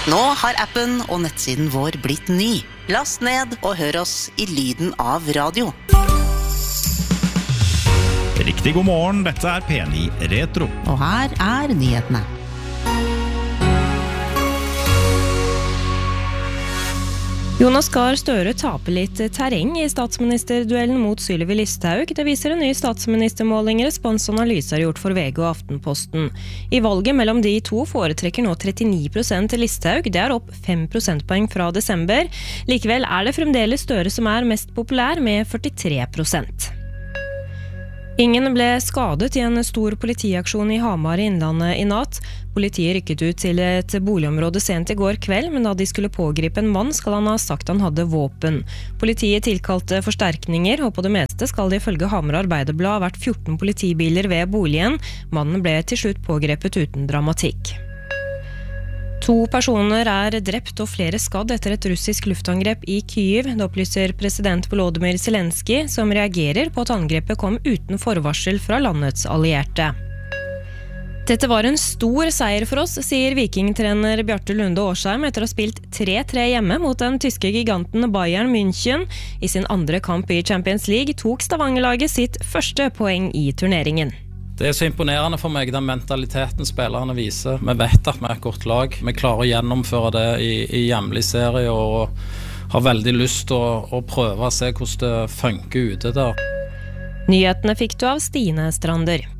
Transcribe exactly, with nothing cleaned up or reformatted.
Nå har appen og nettsiden vår blitt ny. Last ned og hør oss i lyden av radio. Riktig god morgen, dette er P ni Retro. Og her er nyhetene. Jonas Gahr Støre taper litt terreng i statsministerduellen mot Sylvi Listhaug. Det viser en ny statsministermåling responsanalyse har gjort for V G og Aftenposten. I valget mellom de to foretrekker nå trettini prosent Listhaug. Det er opp fem prosentpoeng fra desember. Likevel er det fremdeles Støre som er mest populær med førtitre prosent. Ingen ble skadet i en stor politiaksjon i Hamar i Innlandet i natt. Politiet rykket ut til et boligområde sent i går kveld, men da de skulle pågripe en mann skal han ha sagt han hadde våpen. Politiet tilkalte forsterkninger, og på det meste skal det ifølge Hamar Arbeiderblad ha vært fjorten politibiler ved boligen. Mannen ble til slutt pågrepet uten dramatikk. To personer er drept og flere skadd etter et russisk luftangrep i Kyiv. Det opplyser president Volodymyr Zelensky, som reagerer på at angrepet kom uten forvarsel fra landets allierte. Dette var en stor seier for oss, sier vikingtrener Bjarte Lunde Årsheim etter å ha spilt tre tre hjemme mot den tyske giganten Bayern München. I sin andre kamp i Champions League tok Stavanger-laget sitt første poeng i turneringen. Det er så imponerende for meg, den mentaliteten spillerne viser. Vi vet at vi er et godt lag. Vi klarer å gjennomføre det i, i hjemlig serie og har veldig lyst til å, å prøve å se hvordan det funker ute der. Nyhetene fikk du av Stine Strander.